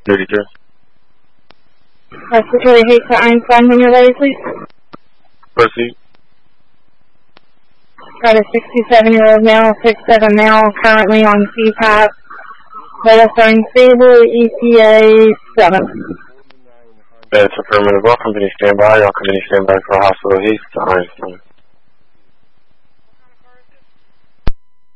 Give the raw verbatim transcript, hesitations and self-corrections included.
thirty-two. Respiratory Hayes to Einstein when you're ready, please. Proceed. Got a sixty-seven-year-old male, six seven male, currently on C PAP. Vital sign stable, E T A seven. That's affirmative. All company standby. All company standby for hospital Hayes to Einstein.